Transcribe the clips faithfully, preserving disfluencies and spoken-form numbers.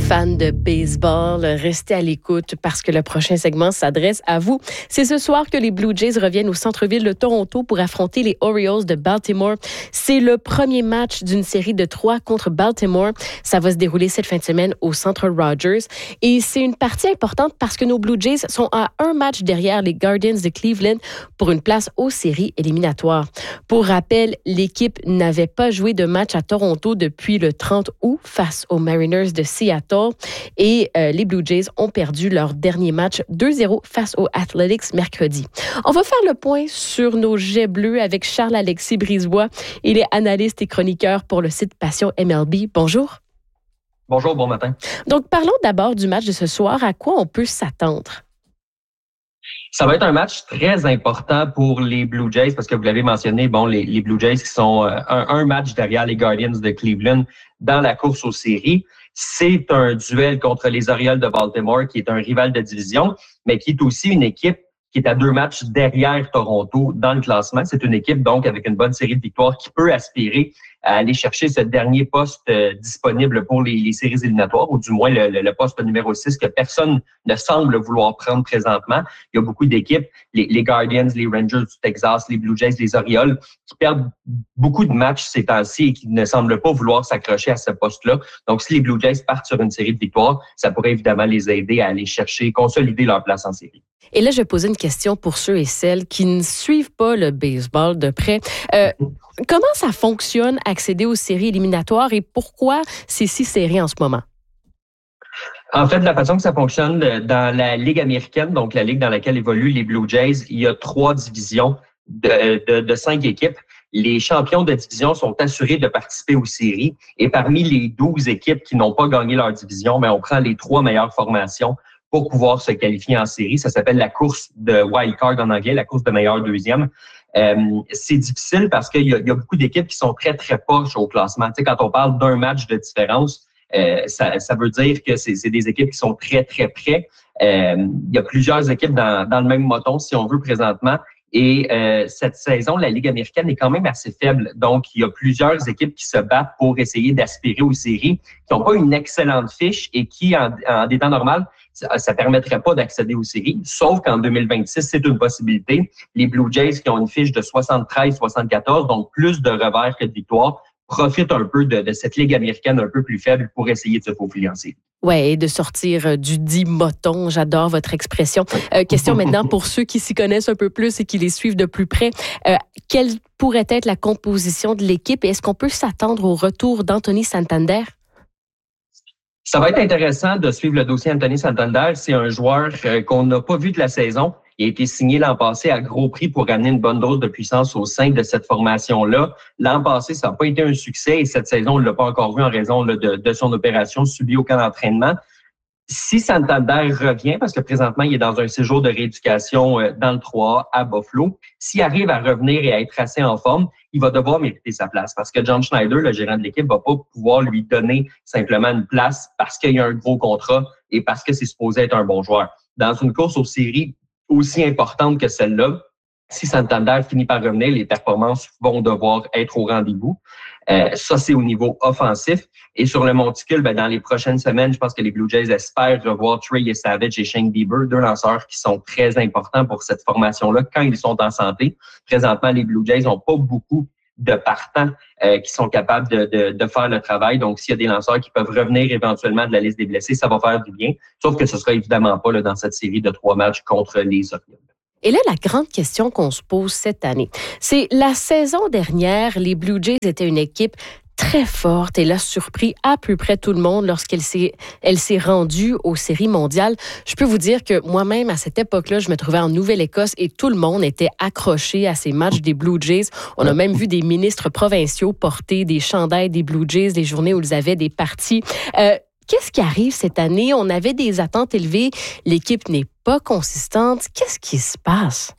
Fans de baseball, restez à l'écoute parce que le prochain segment s'adresse à vous. C'est ce soir que les Blue Jays reviennent au centre-ville de Toronto pour affronter les Orioles de Baltimore. C'est le premier match d'une série de trois contre Baltimore. Ça va se dérouler cette fin de semaine au Centre Rogers. Et c'est une partie importante parce que nos Blue Jays sont à un match derrière les Guardians de Cleveland pour une place aux séries éliminatoires. Pour rappel, l'équipe n'avait pas joué de match à Toronto depuis le trente août face aux Mariners de Seattle et euh, les Blue Jays ont perdu leur dernier match deux zéro face aux Athletics mercredi. On va faire le point sur nos jets bleus avec Charles-Alexis Brisebois. Il est analyste et chroniqueur pour le site Passion M L B. Bonjour. Bonjour, bon matin. Donc, parlons d'abord du match de ce soir. À quoi on peut s'attendre? Ça va être un match très important pour les Blue Jays parce que vous l'avez mentionné, bon, les, les Blue Jays qui sont euh, un, un match derrière les Guardians de Cleveland dans la course aux séries. C'est un duel contre les Orioles de Baltimore qui est un rival de division, mais qui est aussi une équipe qui est à deux matchs derrière Toronto dans le classement. C'est une équipe, donc, avec une bonne série de victoires qui peut aspirer à aller chercher ce dernier poste euh, disponible pour les, les séries éliminatoires, ou du moins le, le, le poste numéro six que personne ne semble vouloir prendre présentement. Il y a beaucoup d'équipes, les, les Guardians, les Rangers du Texas, les Blue Jays, les Orioles, qui perdent beaucoup de matchs ces temps-ci et qui ne semblent pas vouloir s'accrocher à ce poste-là. Donc, si les Blue Jays partent sur une série de victoires, ça pourrait évidemment les aider à aller chercher, consolider leur place en série. Et là, je vais poser une question pour ceux et celles qui ne suivent pas le baseball de près. Euh, comment ça fonctionne, accéder aux séries éliminatoires et pourquoi c'est si serré en ce moment? En fait, la façon que ça fonctionne dans la Ligue américaine, donc la ligue dans laquelle évoluent les Blue Jays, il y a trois divisions de, de, de cinq équipes. Les champions de division sont assurés de participer aux séries. Et parmi les douze équipes qui n'ont pas gagné leur division, ben, on prend les trois meilleures formations pour pouvoir se qualifier en série. Ça s'appelle la course de wild card en anglais, la course de meilleur deuxième. Euh, c'est difficile parce qu'il y a, il y a beaucoup d'équipes qui sont très, très proches au classement. Tu sais, quand on parle d'un match de différence, euh, ça, ça veut dire que c'est, c'est des équipes qui sont très, très près. Euh, il y a plusieurs équipes dans, dans le même moton, si on veut, présentement. Et euh, cette saison, la Ligue américaine est quand même assez faible. Donc, il y a plusieurs équipes qui se battent pour essayer d'aspirer aux séries, qui n'ont pas une excellente fiche et qui, en, en des temps normaux, ça ne permettrait pas d'accéder aux séries. Sauf qu'en deux mille vingt-six, c'est une possibilité. Les Blue Jays, qui ont une fiche de soixante-treize soixante-quatorze, donc plus de revers que de victoires, profitent un peu de, de cette Ligue américaine un peu plus faible pour essayer de se faufiler en série. Oui, et de sortir du dit moton. J'adore votre expression. Euh, question maintenant pour ceux qui s'y connaissent un peu plus et qui les suivent de plus près. Euh, quelle pourrait être la composition de l'équipe et est-ce qu'on peut s'attendre au retour d'Anthony Santander? Ça va être intéressant de suivre le dossier Anthony Santander. C'est un joueur euh, qu'on n'a pas vu de la saison. Il a été signé l'an passé à gros prix pour amener une bonne dose de puissance au sein de cette formation-là. L'an passé, ça n'a pas été un succès et cette saison, on ne l'a pas encore vu en raison là, de, de son opération subie au camp d'entraînement. Si Santander revient, parce que présentement, il est dans un séjour de rééducation euh, dans le trois A à Buffalo, s'il arrive à revenir et à être assez en forme, il va devoir mériter sa place parce que John Schneider, le gérant de l'équipe, va pas pouvoir lui donner simplement une place parce qu'il y a un gros contrat et parce que c'est supposé être un bon joueur. Dans une course aux séries aussi importante que celle-là, si Santander finit par revenir, les performances vont devoir être au rendez-vous. Euh, ça, c'est au niveau offensif. Et sur le monticule, ben, dans les prochaines semaines, je pense que les Blue Jays espèrent revoir Trey Savage et Shane Bieber, deux lanceurs qui sont très importants pour cette formation-là quand ils sont en santé. Présentement, les Blue Jays n'ont pas beaucoup de partants euh, qui sont capables de, de, de faire le travail. Donc, s'il y a des lanceurs qui peuvent revenir éventuellement de la liste des blessés, ça va faire du bien. Sauf que ce sera évidemment pas là, dans cette série de trois matchs contre les Orioles. Et là, la grande question qu'on se pose cette année, c'est la saison dernière, les Blue Jays étaient une équipe très forte. Elle a surpris à peu près tout le monde lorsqu'elle s'est, elle s'est rendue aux séries mondiales. Je peux vous dire que moi-même, à cette époque-là, je me trouvais en Nouvelle-Écosse et tout le monde était accroché à ces matchs des Blue Jays. On a même vu des ministres provinciaux porter des chandails des Blue Jays, des journées où ils avaient des parties. Euh, Qu'est-ce qui arrive cette année? On avait des attentes élevées. L'équipe n'est pas consistante. Qu'est-ce qui se passe?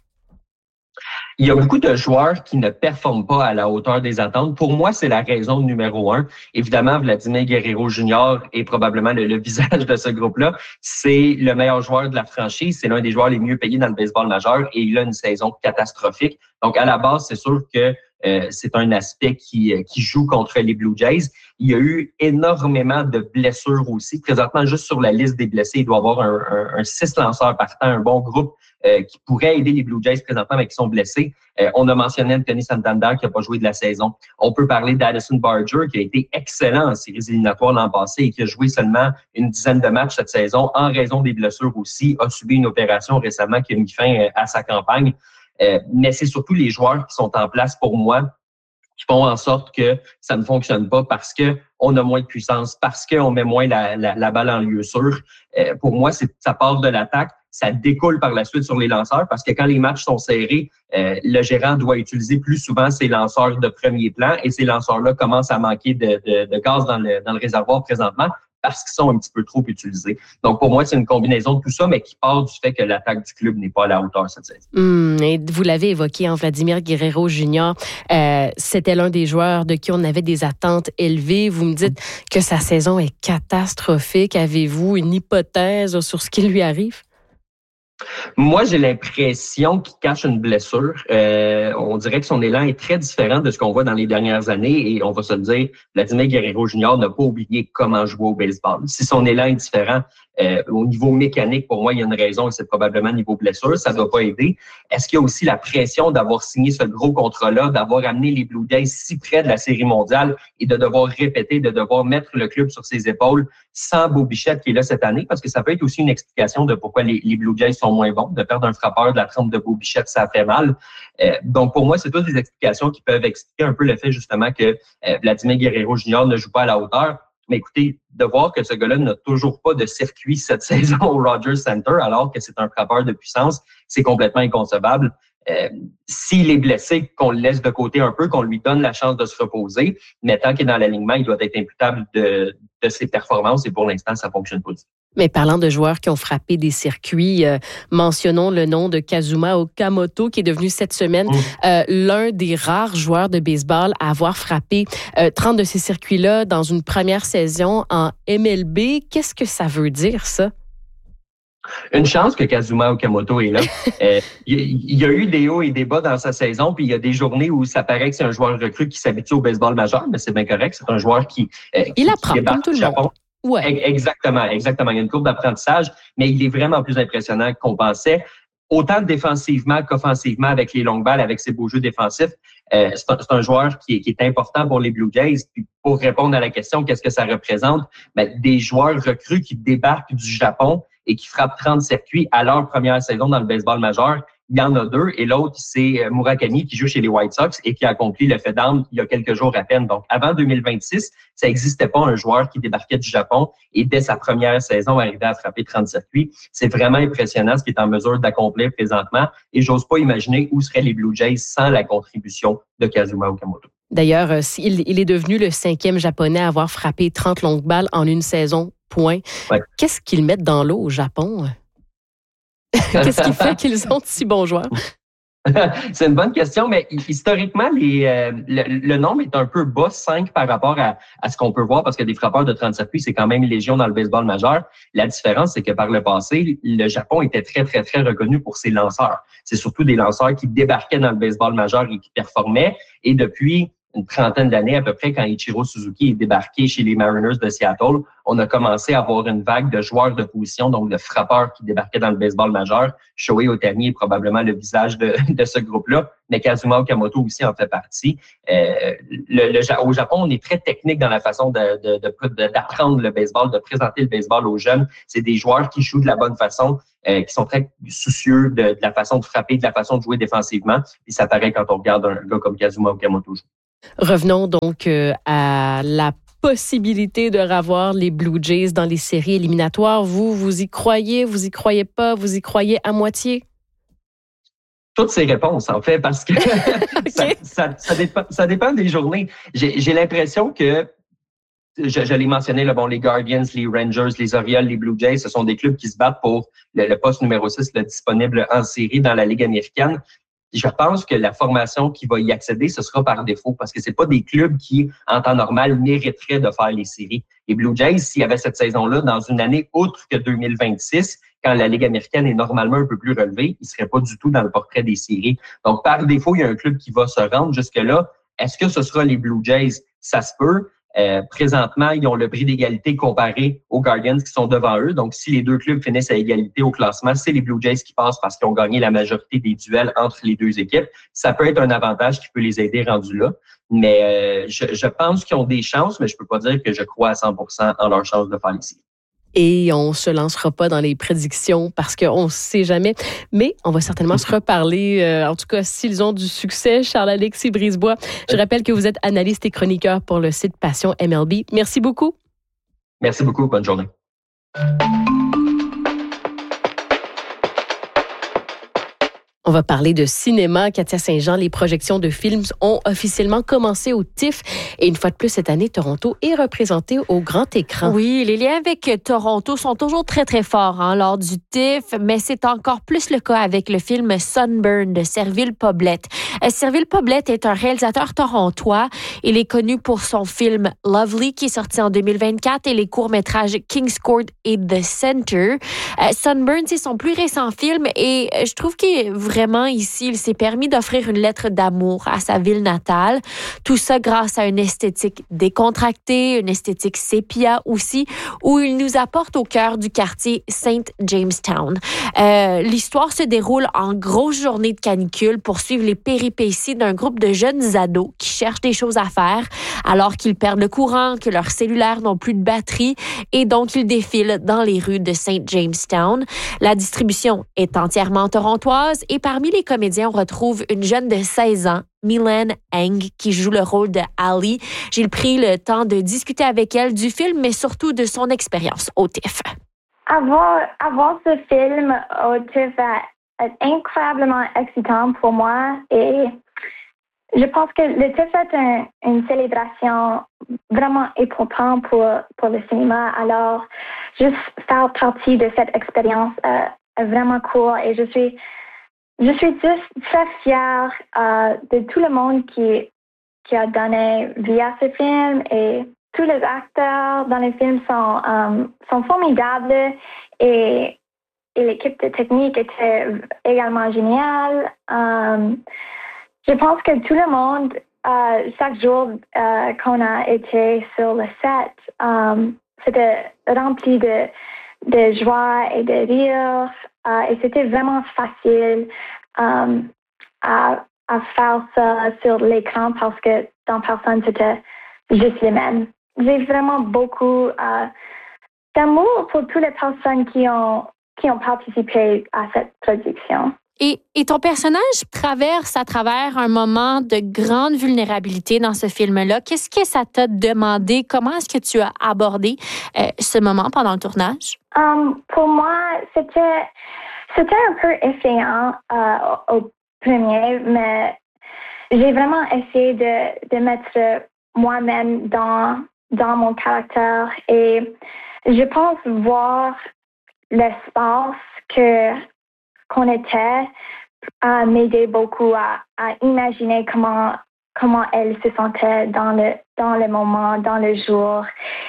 Il y a beaucoup de joueurs qui ne performent pas à la hauteur des attentes. Pour moi, c'est la raison numéro un. Évidemment, Vladimir Guerrero junior est probablement le, le visage de ce groupe-là. C'est le meilleur joueur de la franchise. C'est l'un des joueurs les mieux payés dans le baseball majeur et il a une saison catastrophique. Donc, à la base, c'est sûr que euh, c'est un aspect qui, qui joue contre les Blue Jays. Il y a eu énormément de blessures aussi. Présentement, juste sur la liste des blessés, il doit y avoir un, un, un six lanceurs partant, un bon groupe euh, qui pourrait aider les Blue Jays présentement, mais qui sont blessés. Euh, on a mentionné Anthony Santander qui n'a pas joué de la saison. On peut parler d'Addison Barger qui a été excellent en séries éliminatoires l'an passé et qui a joué seulement une dizaine de matchs cette saison en raison des blessures aussi, a subi une opération récemment qui a mis fin à sa campagne. Euh, mais c'est surtout les joueurs qui sont en place pour moi qui font en sorte que ça ne fonctionne pas parce que on a moins de puissance, parce qu'on met moins la, la, la balle en lieu sûr. Euh, pour moi, c'est, ça part de l'attaque, ça découle par la suite sur les lanceurs parce que quand les matchs sont serrés, euh, le gérant doit utiliser plus souvent ses lanceurs de premier plan et ces lanceurs-là commencent à manquer de, de, de gaz dans le, dans le réservoir présentement parce qu'ils sont un petit peu trop utilisés. Donc, pour moi, c'est une combinaison de tout ça, mais qui part du fait que l'attaque du club n'est pas à la hauteur cette saison. Mmh, et vous l'avez évoqué, hein, Vladimir Guerrero Junior, euh, c'était l'un des joueurs de qui on avait des attentes élevées. Vous me dites que sa saison est catastrophique. Avez-vous une hypothèse sur ce qui lui arrive? Moi, j'ai l'impression qu'il cache une blessure. Euh, on dirait que son élan est très différent de ce qu'on voit dans les dernières années et on va se le dire, Vladimir Guerrero Junior n'a pas oublié comment jouer au baseball. Si son élan est différent, euh, au niveau mécanique, pour moi, il y a une raison et c'est probablement niveau blessure. Ça ne doit pas aider. Est-ce qu'il y a aussi la pression d'avoir signé ce gros contrat-là, d'avoir amené les Blue Jays si près de la Série mondiale et de devoir répéter, de devoir mettre le club sur ses épaules sans Bo Bichette qui est là cette année? Parce que ça peut être aussi une explication de pourquoi les, les Blue Jays sont moins bons. De perdre un frappeur de la trempe de Bo Bichette, ça fait mal. Euh, donc, pour moi, c'est toutes des explications qui peuvent expliquer un peu le fait justement que euh, Vladimir Guerrero Junior ne joue pas à la hauteur. Mais écoutez, de voir que ce gars-là n'a toujours pas de circuit cette saison au Rogers Center, alors que c'est un frappeur de puissance, c'est complètement inconcevable. Euh, s'il est blessé, qu'on le laisse de côté un peu, qu'on lui donne la chance de se reposer, mais tant qu'il est dans l'alignement, il doit être imputable de, de ses performances et pour l'instant, ça fonctionne pas du tout. Mais parlant de joueurs qui ont frappé des circuits, euh, mentionnons le nom de Kazuma Okamoto qui est devenu cette semaine mmh. euh, l'un des rares joueurs de baseball à avoir frappé euh, trente de ces circuits-là dans une première saison en M L B. Qu'est-ce que ça veut dire, ça? Une chance que Kazuma Okamoto est là. euh, il, il y a eu des hauts et des bas dans sa saison, puis il y a des journées où ça paraît que c'est un joueur recru qui s'habitue au baseball majeur, mais c'est bien correct. C'est un joueur qui... Euh, il qui, apprend, qui comme tout le Japon. monde. Ouais. Exactement, exactement. Il y a une courbe d'apprentissage, mais il est vraiment plus impressionnant qu'on pensait. Autant défensivement qu'offensivement avec les longues balles, avec ses beaux jeux défensifs. Euh, c'est, un, c'est un joueur qui est, qui est important pour les Blue Jays. Puis pour répondre à la question, qu'est-ce que ça représente? Ben, des joueurs recrues qui débarquent du Japon et qui frappent trente circuits à leur première saison dans le baseball majeur. Il y en a deux. Et l'autre, c'est Murakami qui joue chez les White Sox et qui a accompli le fait d'armes il y a quelques jours à peine. Donc, avant deux mille vingt-six, ça n'existait pas un joueur qui débarquait du Japon et dès sa première saison arrivait à frapper trente circuits. C'est vraiment impressionnant ce qu'il est en mesure d'accomplir présentement et j'ose pas imaginer où seraient les Blue Jays sans la contribution de Kazuma Okamoto. D'ailleurs, il, il est devenu le cinquième Japonais à avoir frappé trente longues balles en une saison, point. Ouais. Qu'est-ce qu'ils mettent dans l'eau au Japon? Qu'est-ce qui fait qu'ils ont de si bons joueurs? C'est une bonne question, mais historiquement, les, euh, le, le nombre est un peu bas, cinq par rapport à, à ce qu'on peut voir, parce que des frappeurs de trente circuits, c'est quand même légion dans le baseball majeur. La différence, c'est que par le passé, le Japon était très, très, très reconnu pour ses lanceurs. C'est surtout des lanceurs qui débarquaient dans le baseball majeur et qui performaient. Et depuis une trentaine d'années à peu près, quand Ichiro Suzuki est débarqué chez les Mariners de Seattle, on a commencé à avoir une vague de joueurs de position, donc de frappeurs qui débarquaient dans le baseball majeur. Shohei Ohtani est probablement le visage de, de ce groupe-là, mais Kazuma Okamoto aussi en fait partie. Euh, le, le, au Japon, on est très technique dans la façon de, de, de, d'apprendre le baseball, de présenter le baseball aux jeunes. C'est des joueurs qui jouent de la bonne façon, euh, qui sont très soucieux de, de la façon de frapper, de la façon de jouer défensivement. Et ça paraît quand on regarde un gars comme Kazuma Okamoto jouer. Revenons donc euh, à la possibilité de revoir les Blue Jays dans les séries éliminatoires. Vous, vous y croyez, vous y croyez pas, vous y croyez à moitié? Toutes ces réponses, en fait, parce que okay. ça, ça, ça, dépend, ça dépend des journées. J'ai, j'ai l'impression que, je, je l'ai mentionné, là, bon, les Guardians, les Rangers, les Orioles, les Blue Jays, ce sont des clubs qui se battent pour le, le poste numéro six là, disponible en série dans la Ligue américaine. Je pense que la formation qui va y accéder, ce sera par défaut, parce que c'est pas des clubs qui, en temps normal, mériteraient de faire les séries. Les Blue Jays, s'il y avait cette saison-là, dans une année autre que deux mille vingt-six, quand la Ligue américaine est normalement un peu plus relevée, il serait pas du tout dans le portrait des séries. Donc, par défaut, il y a un club qui va se rendre jusque-là. Est-ce que ce sera les Blue Jays? Ça se peut. Euh, présentement, ils ont le prix d'égalité comparé aux Guardians qui sont devant eux. Donc, si les deux clubs finissent à égalité au classement, c'est les Blue Jays qui passent parce qu'ils ont gagné la majorité des duels entre les deux équipes. Ça peut être un avantage qui peut les aider rendus là. Mais euh, je, je pense qu'ils ont des chances, mais je peux pas dire que je crois à cent pour cent en leur chance de faire les séries. Et on se lancera pas dans les prédictions parce qu'on ne sait jamais. Mais on va certainement se reparler, euh, en tout cas, s'ils ont du succès. Charles-Alexis Brisebois, je rappelle que vous êtes analyste et chroniqueur pour le site Passion M L B. Merci beaucoup. Merci beaucoup. Bonne journée. On va parler de cinéma. Katia Saint-Jean, les projections de films ont officiellement commencé au T I F. Et une fois de plus, cette année, Toronto est représenté au grand écran. Oui, les liens avec Toronto sont toujours très, très forts hein, lors du T I F, mais c'est encore plus le cas avec le film Sunburn de Serville Poblete. Euh, Serville Poblete est un réalisateur torontois. Il est connu pour son film Lovely, qui est sorti en deux mille vingt-quatre, et les courts-métrages King's Court et The Center. Euh, Sunburn, c'est son plus récent film, et je trouve qu'il est vraiment ici, il s'est permis d'offrir une lettre d'amour à sa ville natale. Tout ça grâce à une esthétique décontractée, une esthétique sépia aussi, où il nous apporte au cœur du quartier Saint Jamestown. Euh, l'histoire se déroule en grosse journée de canicule pour suivre les péripéties d'un groupe de jeunes ados qui cherchent des choses à faire alors qu'ils perdent le courant, que leurs cellulaires n'ont plus de batterie et donc ils défilent dans les rues de Saint Jamestown. La distribution est entièrement torontoise et parmi les comédiens, on retrouve une jeune de seize ans, Mylène Eng, qui joue le rôle de Ali. J'ai pris le temps de discuter avec elle du film, mais surtout de son expérience au T I F. Avant, avant ce film au T I F est incroyablement excitant pour moi et je pense que le T I F est un, une célébration vraiment importante pour, pour le cinéma. Alors, juste faire partie de cette expérience euh, est vraiment cool et je suis Je suis juste très fière euh, de tout le monde qui, qui a donné vie à ce film et tous les acteurs dans le film sont, um, sont formidables et, et l'équipe de technique était également géniale. Um, je pense que tout le monde, euh, chaque jour euh, qu'on a été sur le set, um, c'était rempli de, de joie et de rire. Uh, et c'était vraiment facile um, à, à faire ça sur l'écran parce que dans personne, c'était juste les mêmes. J'ai vraiment beaucoup uh, d'amour pour toutes les personnes qui ont, qui ont participé à cette production. Et, et ton personnage traverse à travers un moment de grande vulnérabilité dans ce film-là. Qu'est-ce que ça t'a demandé? Comment est-ce que tu as abordé euh, ce moment pendant le tournage? Um, pour moi, c'était, c'était un peu effrayant euh, au, au premier, mais j'ai vraiment essayé de, de mettre moi-même dans, dans mon caractère et je pense voir l'espace que qu'on était a m'aidé beaucoup à, à imaginer comment comment elle se sentait dans le dans le moment, dans le jour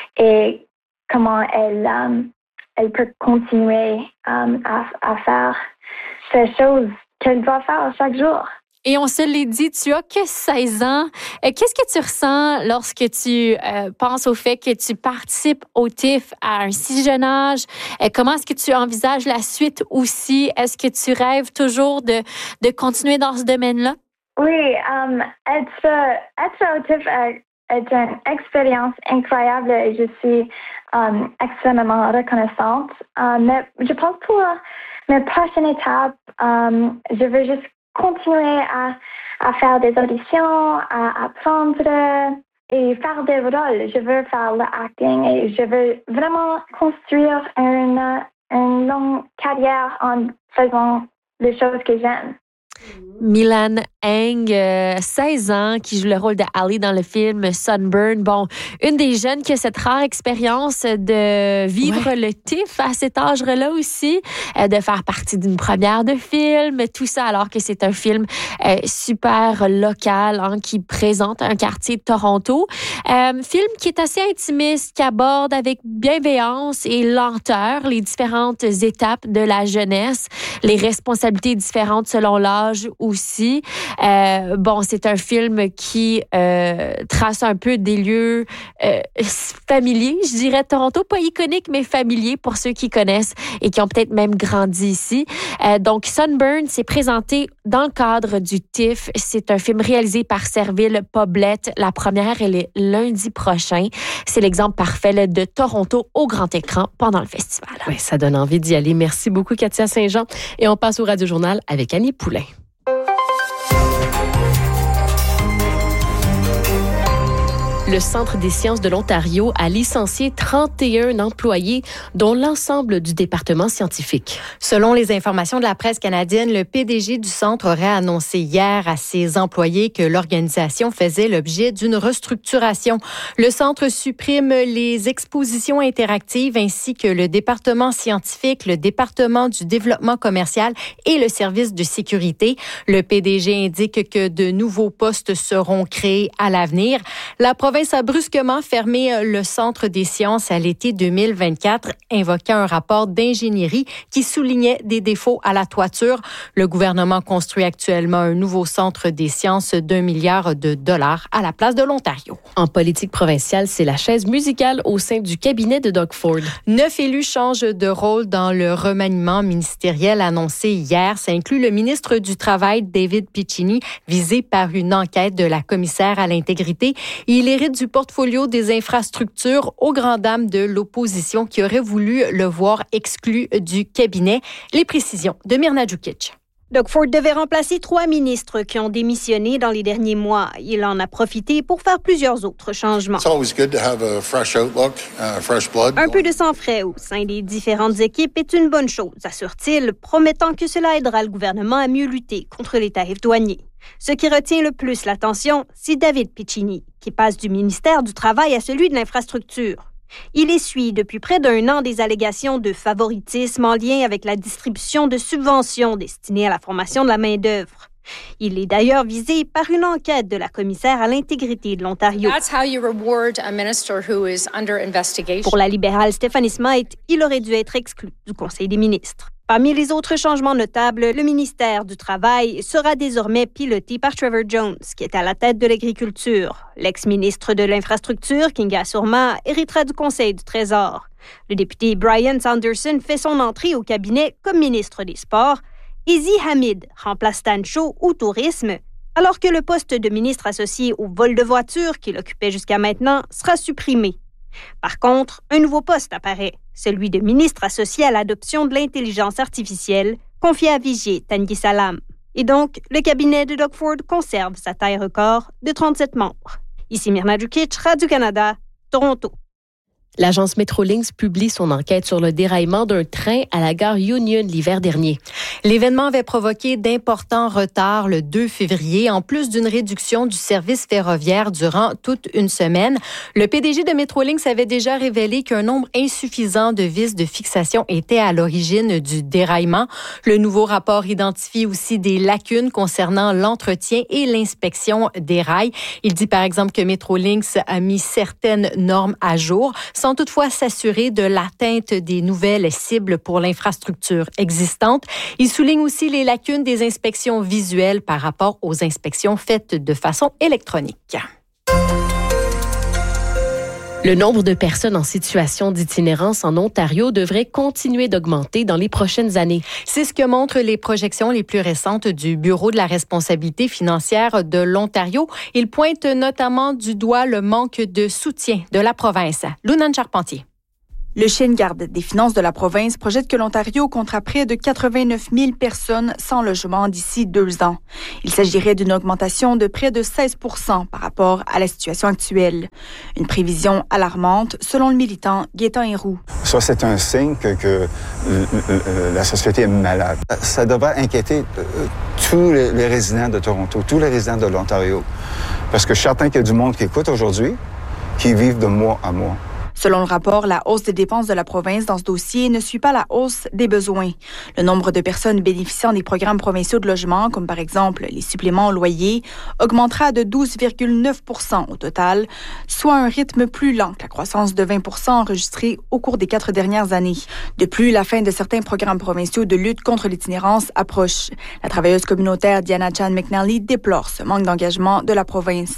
et comment elle um, elle peut continuer um, à, à faire ces choses qu'elle doit faire chaque jour. Et on se l'est dit, tu as que seize ans. Qu'est-ce que tu ressens lorsque tu euh, penses au fait que tu participes au T I F à un si jeune âge? Comment est-ce que tu envisages la suite aussi? Est-ce que tu rêves toujours de, de continuer dans ce domaine-là? Oui, um, être, être au T I F est, est une expérience incroyable et je suis um, extrêmement reconnaissante. Um, mais je pense pour mes prochaines étapes, um, je veux juste continuer à, à faire des auditions, à apprendre et faire des rôles. Je veux faire le acting et je veux vraiment construire une, une longue carrière en faisant les choses que j'aime. Milan Eng, euh, seize ans, qui joue le rôle de Ali dans le film Sunburn. Bon, une des jeunes qui a cette rare expérience de vivre ouais. le T I F à cet âge-là aussi, euh, de faire partie d'une première de film, tout ça alors que c'est un film euh, super local hein, qui présente un quartier de Toronto. Euh, film qui est assez intimiste, qui aborde avec bienveillance et lenteur les différentes étapes de la jeunesse, les responsabilités différentes selon l'âge aussi. Euh, bon, c'est un film qui euh, trace un peu des lieux euh, familiers, je dirais Toronto, pas iconique, mais familier pour ceux qui connaissent et qui ont peut-être même grandi ici. Euh, donc, Sunburn s'est présenté dans le cadre du T I F. C'est un film réalisé par Serville Poblette. La première, elle est lundi prochain. C'est l'exemple parfait là, de Toronto au grand écran pendant le festival. Oui, ça donne envie d'y aller. Merci beaucoup, Katia Saint-Jean. Et on passe au Radio-Journal avec Annie Poulain. Le Centre des sciences de l'Ontario a licencié trente et un employés, dont l'ensemble du département scientifique. Selon les informations de la presse canadienne, le P D G du centre aurait annoncé hier à ses employés que l'organisation faisait l'objet d'une restructuration. Le centre supprime les expositions interactives ainsi que le département scientifique, le département du développement commercial et le service de sécurité. Le P D G indique que de nouveaux postes seront créés à l'avenir. La province a brusquement fermé le Centre des sciences à l'été deux mille vingt-quatre, invoquant un rapport d'ingénierie qui soulignait des défauts à la toiture. Le gouvernement construit actuellement un nouveau centre des sciences d'un milliard de dollars à la place de l'Ontario. En politique provinciale, c'est la chaise musicale au sein du cabinet de Doug Ford. Neuf élus changent de rôle dans le remaniement ministériel annoncé hier. Ça inclut le ministre du Travail, David Piccini, visé par une enquête de la commissaire à l'intégrité. Il hérite du portfolio des infrastructures aux grandes dames de l'opposition qui aurait voulu le voir exclu du cabinet. Les précisions de Mirna Djukic. Doug Ford devait remplacer trois ministres qui ont démissionné dans les derniers mois. Il en a profité pour faire plusieurs autres changements. It's always good to have a fresh outlook, uh, fresh blood. Un peu de sang frais au sein des différentes équipes est une bonne chose, assure-t-il, promettant que cela aidera le gouvernement à mieux lutter contre les tarifs douaniers. Ce qui retient le plus l'attention, c'est David Piccini, qui passe du ministère du Travail à celui de l'Infrastructure. Il essuie depuis près d'un an des allégations de favoritisme en lien avec la distribution de subventions destinées à la formation de la main-d'œuvre. Il est d'ailleurs visé par une enquête de la commissaire à l'intégrité de l'Ontario. That's how you reward a minister who is under investigation. Pour la libérale Stephanie Smythe, il aurait dû être exclu du Conseil des ministres. Parmi les autres changements notables, le ministère du Travail sera désormais piloté par Trevor Jones, qui est à la tête de l'agriculture. L'ex-ministre de l'Infrastructure, Kinga Surma, héritera du Conseil du Trésor. Le député Brian Sanderson fait son entrée au cabinet comme ministre des Sports. Izzy Hamid remplace Stan Shaw au tourisme, alors que le poste de ministre associé au vol de voitures qu'il occupait jusqu'à maintenant sera supprimé. Par contre, un nouveau poste apparaît, celui de ministre associé à l'adoption de l'intelligence artificielle, confié à Vijay Tanguy Salam. Et donc, le cabinet de Doug Ford conserve sa taille record de trente-sept membres. Ici Mirna Djukic, Radio-Canada, Toronto. L'agence Metrolinx publie son enquête sur le déraillement d'un train à la gare Union l'hiver dernier. L'événement avait provoqué d'importants retards le deux février, en plus d'une réduction du service ferroviaire durant toute une semaine. Le P D G de Metrolinx avait déjà révélé qu'un nombre insuffisant de vis de fixation était à l'origine du déraillement. Le nouveau rapport identifie aussi des lacunes concernant l'entretien et l'inspection des rails. Il dit par exemple que Metrolinx a mis certaines normes à jour, sans toutefois s'assurer de l'atteinte des nouvelles cibles pour l'infrastructure existante. Il souligne aussi les lacunes des inspections visuelles par rapport aux inspections faites de façon électronique. Le nombre de personnes en situation d'itinérance en Ontario devrait continuer d'augmenter dans les prochaines années. C'est ce que montrent les projections les plus récentes du Bureau de la responsabilité financière de l'Ontario. Il pointe notamment du doigt le manque de soutien de la province. Lounan Charpentier. Le chien de garde des finances de la province projette que l'Ontario comptera près de quatre-vingt-neuf mille personnes sans logement d'ici deux ans. Il s'agirait d'une augmentation de près de seize pour cent par rapport à la situation actuelle. Une prévision alarmante, selon le militant Gaétan Héroux. Ça, c'est un signe que, que euh, la société est malade. Ça devrait inquiéter euh, tous les, les résidents de Toronto, tous les résidents de l'Ontario. Parce que je suis certain qu'il y a du monde qui écoute aujourd'hui, qui vivent de mois à mois. Selon le rapport, la hausse des dépenses de la province dans ce dossier ne suit pas la hausse des besoins. Le nombre de personnes bénéficiant des programmes provinciaux de logement, comme par exemple les suppléments au loyer, augmentera de douze virgule neuf pour cent au total, soit un rythme plus lent que la croissance de vingt pour cent enregistrée au cours des quatre dernières années. De plus, la fin de certains programmes provinciaux de lutte contre l'itinérance approche. La travailleuse communautaire Diana Chan McNally déplore ce manque d'engagement de la province.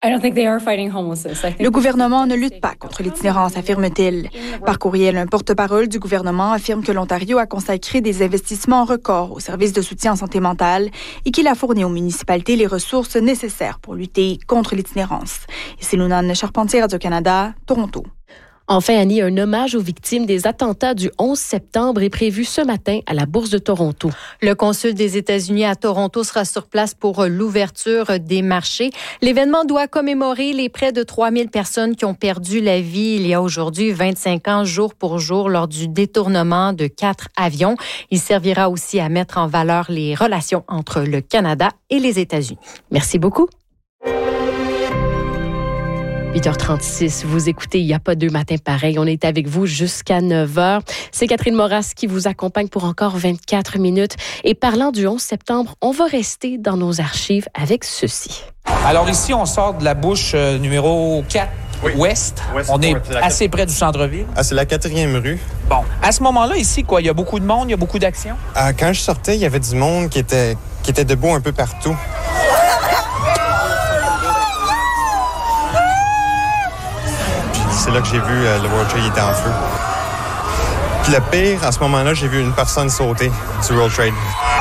Le gouvernement ne lutte pas contre l'itinérance, affirme-t-il. Par courriel, un porte-parole du gouvernement affirme que l'Ontario a consacré des investissements records au service de soutien en santé mentale et qu'il a fourni aux municipalités les ressources nécessaires pour lutter contre l'itinérance. Ici Lunane Charpentier, Radio-Canada, Toronto. Enfin, Annie, un hommage aux victimes des attentats du onze septembre est prévu ce matin à la Bourse de Toronto. Le consul des États-Unis à Toronto sera sur place pour l'ouverture des marchés. L'événement doit commémorer les près de trois mille personnes qui ont perdu la vie il y a aujourd'hui vingt-cinq ans, jour pour jour, lors du détournement de quatre avions. Il servira aussi à mettre en valeur les relations entre le Canada et les États-Unis. Merci beaucoup. huit heures trente-six, vous écoutez, il n'y a pas deux matins pareils. On est avec vous jusqu'à neuf heures. C'est Catherine Moras qui vous accompagne pour encore vingt-quatre minutes. Et parlant du onze septembre, on va rester dans nos archives avec ceci. Alors ici, on sort de la bouche euh, numéro quatre, oui. ouest. Ouest. On est assez près du centre-ville. Ah, c'est la quatrième rue. Bon, à ce moment-là, ici, quoi, il y a beaucoup de monde, il y a beaucoup d'action? Ah, quand je sortais, il y avait du monde qui était, qui était debout un peu partout. C'est là que j'ai vu euh, le World Trade était en feu. Puis le pire, à ce moment-là, j'ai vu une personne sauter du World Trade.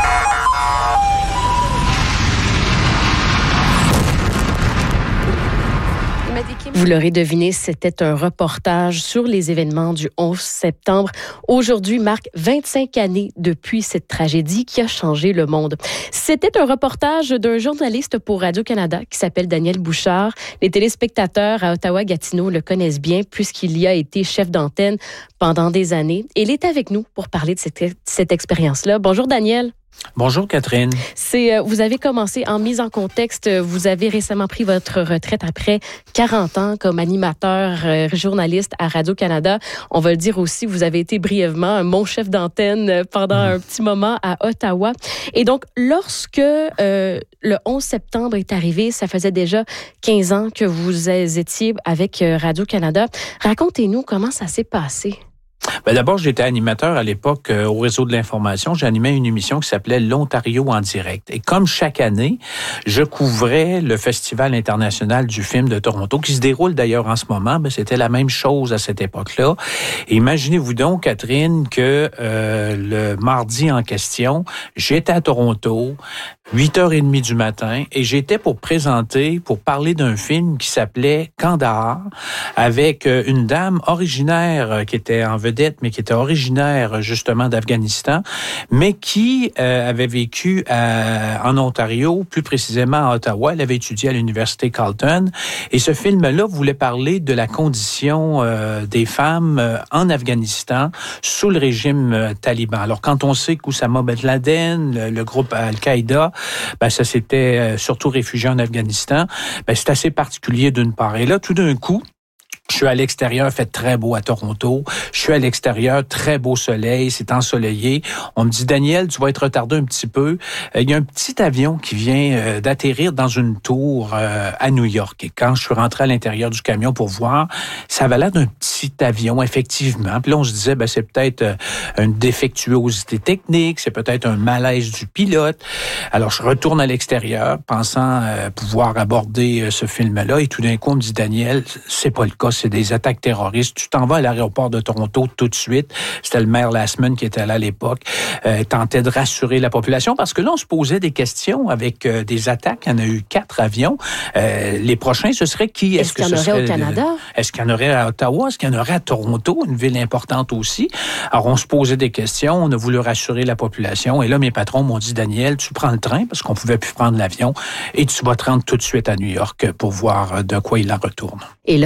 Vous l'aurez deviné, c'était un reportage sur les événements du onze septembre. Aujourd'hui marque vingt-cinq années depuis cette tragédie qui a changé le monde. C'était un reportage d'un journaliste pour Radio-Canada qui s'appelle Daniel Bouchard. Les téléspectateurs à Ottawa-Gatineau le connaissent bien puisqu'il y a été chef d'antenne pendant des années. Et il est avec nous pour parler de cette, cette expérience-là. Bonjour Daniel. Bonjour Catherine. C'est, vous avez commencé en mise en contexte. Vous avez récemment pris votre retraite après quarante ans comme animateur, euh, journaliste à Radio-Canada. On va le dire aussi, vous avez été brièvement mon chef d'antenne pendant mmh. un petit moment à Ottawa. Et donc, lorsque euh, le onze septembre est arrivé, ça faisait déjà quinze ans que vous étiez avec Radio-Canada. Racontez-nous comment ça s'est passé. Ben d'abord, j'étais animateur à l'époque euh, au Réseau de l'information. J'animais une émission qui s'appelait l'Ontario en direct. Et comme chaque année, je couvrais le Festival international du film de Toronto, qui se déroule d'ailleurs en ce moment. Ben, c'était la même chose à cette époque-là. Et imaginez-vous donc, Catherine, que euh, le mardi en question, j'étais à Toronto, huit heures trente du matin, et j'étais pour présenter, pour parler d'un film qui s'appelait Kandahar, avec une dame originaire qui était en vedette, mais qui était originaire justement d'Afghanistan, mais qui euh, avait vécu à, en Ontario, plus précisément à Ottawa. Elle avait étudié à l'université Carleton, et ce film-là voulait parler de la condition euh, des femmes euh, en Afghanistan sous le régime euh, taliban. Alors quand on sait qu'Oussama Ben Laden, le, le groupe Al-Qaïda, ben ça s'était euh, surtout réfugié en Afghanistan, ben c'est assez particulier d'une part. Et là, tout d'un coup, je suis à l'extérieur, fait très beau à Toronto. Je suis à l'extérieur, très beau soleil, c'est ensoleillé. On me dit, Daniel, tu vas être retardé un petit peu. Euh, il y a un petit avion qui vient euh, d'atterrir dans une tour euh, à New York. Et quand je suis rentré à l'intérieur du camion pour voir, ça avait l'air d'un petit avion, effectivement. Puis là, on se disait, ben, c'est peut-être euh, une défectuosité technique, c'est peut-être un malaise du pilote. Alors, je retourne à l'extérieur, pensant euh, pouvoir aborder euh, ce film-là. Et tout d'un coup, on me dit, Daniel, c'est pas le cas. c'est des attaques terroristes. Tu t'en vas à l'aéroport de Toronto tout de suite. C'était le maire Lastman qui était là à l'époque, euh, tentait de rassurer la population parce que là, on se posait des questions avec euh, des attaques. Il y en a eu quatre avions. Euh, les prochains, ce serait qui? Est-ce, Est-ce qu'il y en aurait serait, au Canada? Est-ce qu'il y en aurait à Ottawa? Est-ce qu'il y en aurait à Toronto, une ville importante aussi? Alors, on se posait des questions. On a voulu rassurer la population. Et là, mes patrons m'ont dit, Daniel, tu prends le train parce qu'on pouvait plus prendre l'avion et tu vas te rendre tout de suite à New York pour voir de quoi il en retourne. Et là,